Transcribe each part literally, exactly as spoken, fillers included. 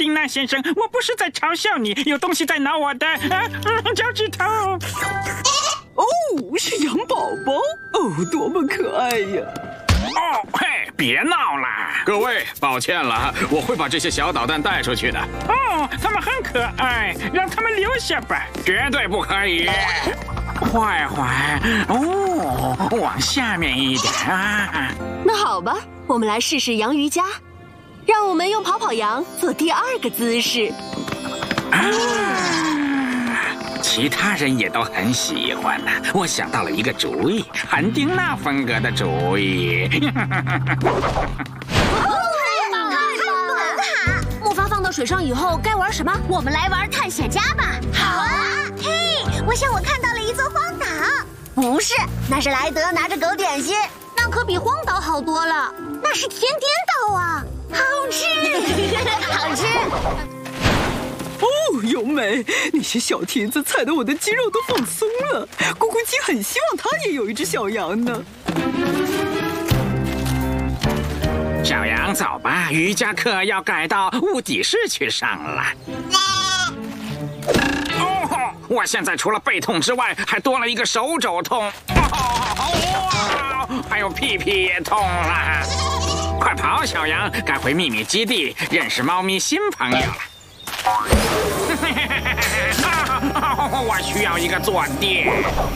丁娜先生，我不是在嘲笑你，有东西在挠我的啊，嗯，脚趾头。 哦，是羊宝宝哦，多么可爱呀！ 哦，嘿，别闹啦！ 各位，抱歉了，我会把这些小导弹带出去的。 哦，他们很可爱，让他们留下吧。 绝对不可以。 坏坏，哦，往下面一点啊。 那好吧，我们来试试羊瑜伽。让我们用跑跑羊做第二个姿势。 啊，其他人也都很喜欢呢。我想到了一个主意，韩丁娜风格的主意。 木筏放到水上以后该玩什么？ 我们来玩探险家吧。 好啊！ 嘿，我想我看到了一座荒岛。不是，那是莱德拿着狗点心， 那可比荒岛好多了。 那是甜点岛啊，好吃，好吃。 哦，由美，那些小蹄子踩得我的肌肉都放松了。咕咕鸡很希望它也有一只小羊呢。 小羊，走吧，瑜伽课要改到屋底室去上了。哦，我现在除了背痛之外，还多了一个手肘痛，哦，还有屁屁也痛了。快跑，小羊，该回秘密基地认识猫咪新朋友了。我需要一个坐垫。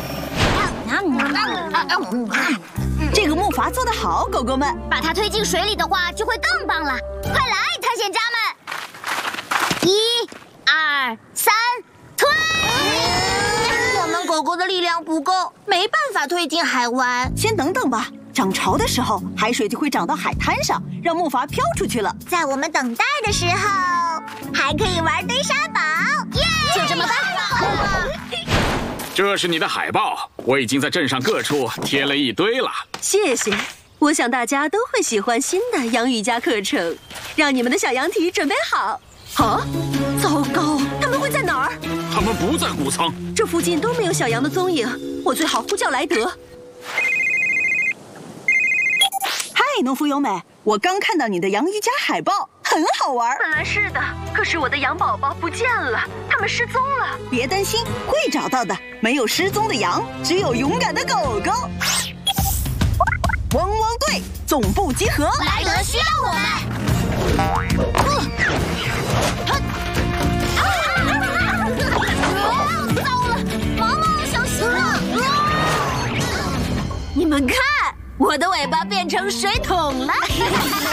这个木筏做得好，狗狗们， 把它推进水里的话，就会更棒了。快来，探险家们！一、二、三，推！我们狗狗的力量不够，没办法推进海湾。 先等等吧。涨潮的时候，海水就会涨到海滩上，让木筏飘出去了。 在我们等待的时候，还可以玩堆沙堡，耶！ 就这么办。 这是你的海报，我已经在镇上各处贴了一堆了。 谢谢，我想大家都会喜欢新的羊瑜伽课程。让你们的小羊蹄准备好。啊！糟糕，他们会在哪儿？ 他们不在谷仓， 这附近都没有小羊的踪影，我最好呼叫莱德。 嗨，农夫优美，我刚看到你的羊瑜伽海报，很好玩。 本来是的，可是我的羊宝宝不见了，他们失踪了。 别担心，会找到的。没有失踪的羊，只有勇敢的狗狗。汪汪队总部集合， 莱德需要我们。糟了，毛毛小心啊！ 你们看，我的尾巴变成水桶了。